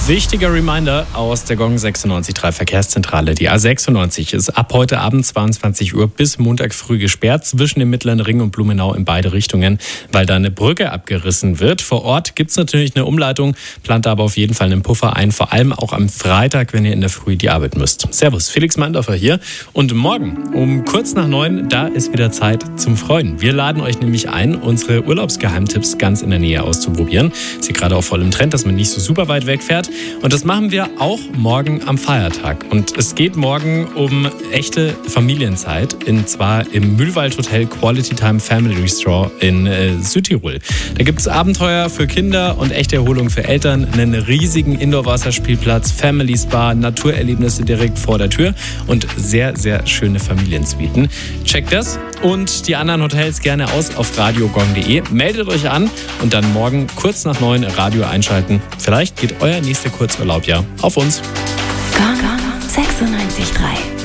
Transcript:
Wichtiger Reminder aus der Gong 96.3 Verkehrszentrale. Die A96 ist ab heute Abend 22 Uhr bis Montag früh gesperrt zwischen dem Mittleren Ring und Blumenau in beide Richtungen, weil da eine Brücke abgerissen wird. Vor Ort gibt es natürlich eine Umleitung, plant aber auf jeden Fall einen Puffer ein, vor allem auch am Freitag, wenn ihr in der Früh die Arbeit müsst. Servus, Felix Mandorfer hier und morgen um kurz nach 9, da ist wieder Zeit zum Freuen. Wir laden euch nämlich ein, unsere Urlaubsgeheimtipps ganz in der Nähe auszuprobieren. Ist hier gerade auch voll im Trend, dass man nicht so super weit wegfährt. Und das machen wir auch morgen am Feiertag. Und es geht morgen um echte Familienzeit, und zwar im Mühlwald Hotel Quality Time Family Restaurant in Südtirol. Da gibt es Abenteuer für Kinder und echte Erholung für Eltern, einen riesigen Indoor-Wasserspielplatz, Family Spa, Naturerlebnisse direkt vor der Tür und sehr, sehr schöne Familiensuiten. Checkt das und die anderen Hotels gerne aus auf radiogong.de. Meldet euch an und dann morgen kurz nach 9 Radio einschalten. Vielleicht geht euer nächster Kurzurlaub ja auf uns. Gong 96.3